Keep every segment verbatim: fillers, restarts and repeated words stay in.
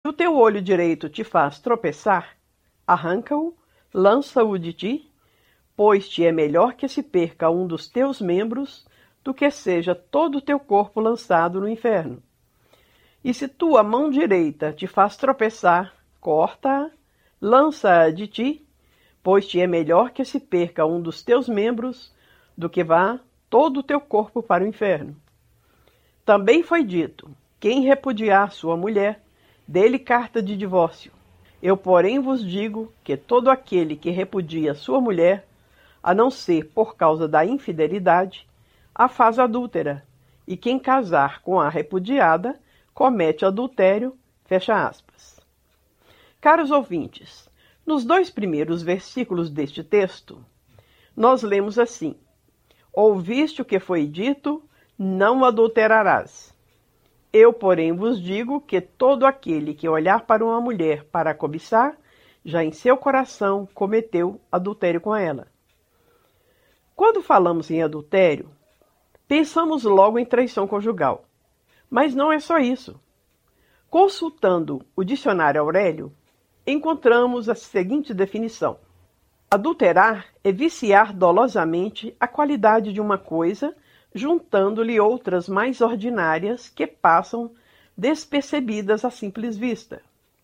o teu olho direito te faz tropeçar, arranca-o, lança-o de ti, pois te é melhor que se perca um dos teus membros do que seja todo o teu corpo lançado no inferno. E se tua mão direita te faz tropeçar, corta-a, lança-a de ti, pois te é melhor que se perca um dos teus membros do que vá todo o teu corpo para o inferno. Também foi dito, quem repudiar sua mulher, dê-lhe carta de divórcio. Eu, porém, vos digo que todo aquele que repudia sua mulher, a não ser por causa da infidelidade, a faz adúltera, e quem casar com a repudiada, comete adultério, fecha aspas. Caros ouvintes, nos dois primeiros versículos deste texto, nós lemos assim: ouviste o que foi dito, não adulterarás. Eu, porém, vos digo que todo aquele que olhar para uma mulher para a cobiçar, já em seu coração cometeu adultério com ela. Quando falamos em adultério, pensamos logo em traição conjugal. Mas não é só isso. Consultando o dicionário Aurélio, encontramos a seguinte definição: adulterar é viciar dolosamente a qualidade de uma coisa, juntando-lhe outras mais ordinárias que passam despercebidas à simples vista.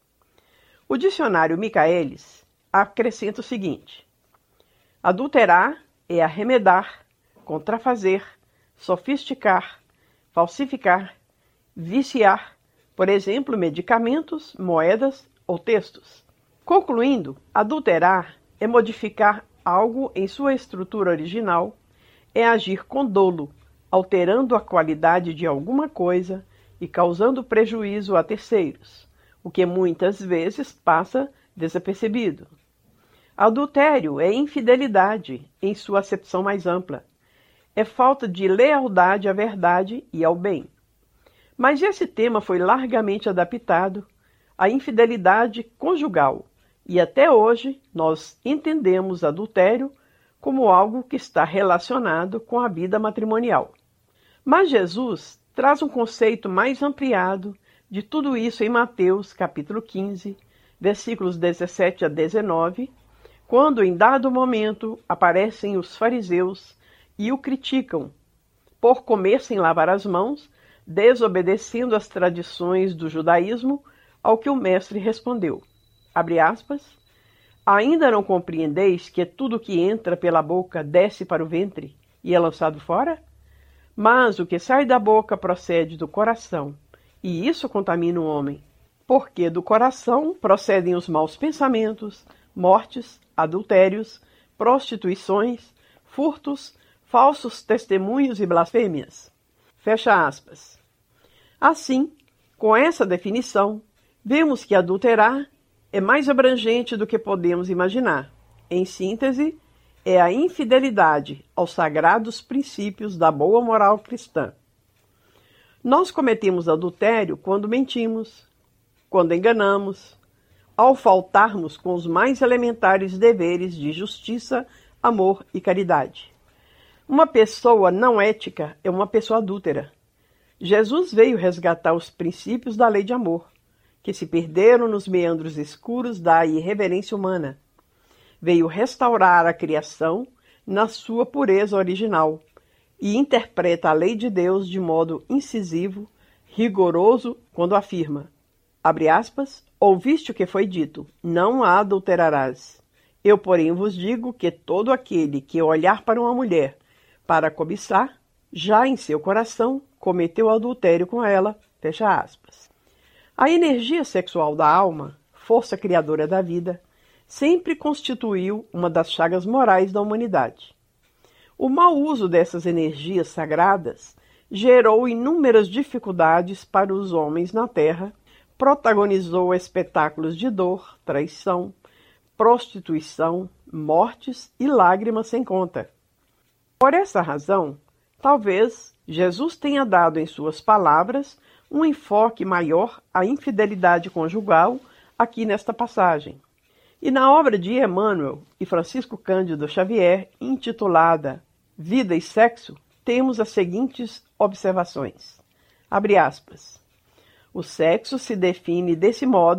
O dicionário Michaelis acrescenta o seguinte: adulterar é arremedar, contrafazer, sofisticar, falsificar, viciar, por exemplo, medicamentos, moedas ou textos. Concluindo, adulterar é modificar algo em sua estrutura original, é agir com dolo, alterando a qualidade de alguma coisa e causando prejuízo a terceiros, o que muitas vezes passa desapercebido. Adultério é infidelidade em sua acepção mais ampla. É falta de lealdade à verdade e ao bem. Mas esse tema foi largamente adaptado à infidelidade conjugal, e até hoje nós entendemos adultério como algo que está relacionado com a vida matrimonial. Mas Jesus traz um conceito mais ampliado de tudo isso em Mateus capítulo quinze, versículos dezessete a dezenove, quando em dado momento aparecem os fariseus e o criticam por comer sem lavar as mãos, desobedecendo às tradições do judaísmo, ao que o mestre respondeu, abre aspas, ainda não compreendeis que tudo que entra pela boca desce para o ventre e é lançado fora? Mas o que sai da boca procede do coração, e isso contamina o homem, porque do coração procedem os maus pensamentos, mortes, adultérios, prostituições, furtos, falsos testemunhos e blasfêmias. Fecha aspas. Assim, com essa definição, vemos que adulterar é mais abrangente do que podemos imaginar. Em síntese, é a infidelidade aos sagrados princípios da boa moral cristã. Nós cometemos adultério quando mentimos, quando enganamos, ao faltarmos com os mais elementares deveres de justiça, amor e caridade. Uma pessoa não ética é uma pessoa adúltera. Jesus veio resgatar os princípios da lei de amor, que se perderam nos meandros escuros da irreverência humana. Veio restaurar a criação na sua pureza original e interpreta a lei de Deus de modo incisivo, rigoroso, quando afirma, abre aspas, ouviste o que foi dito, não a adulterarás. Eu, porém, vos digo que todo aquele que olhar para uma mulher para cobiçar, já em seu coração cometeu adultério com ela, fecha aspas. A energia sexual da alma, força criadora da vida, sempre constituiu uma das chagas morais da humanidade. O mau uso dessas energias sagradas gerou inúmeras dificuldades para os homens na Terra, protagonizou espetáculos de dor, traição, prostituição, mortes e lágrimas sem conta. Por essa razão, talvez Jesus tenha dado em suas palavras um enfoque maior à infidelidade conjugal aqui nesta passagem. E na obra de Emmanuel e Francisco Cândido Xavier, intitulada Vida e Sexo, temos as seguintes observações. Abre aspas. O sexo se define desse modo